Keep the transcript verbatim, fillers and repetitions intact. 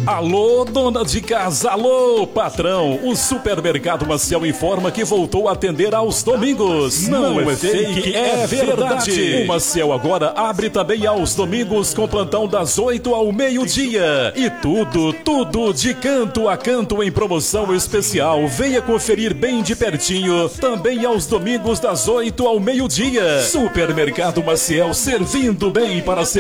Alô, dona de casa, alô, patrão. O Supermercado Maciel informa que voltou a atender aos domingos. Não, Não é fake, é verdade. O Maciel agora abre também aos domingos com plantão das oito ao meio-dia. E tudo, tudo de canto a canto em promoção especial. Venha conferir bem de pertinho. Também aos domingos das oito ao meio-dia. Supermercado Maciel, servindo bem para ser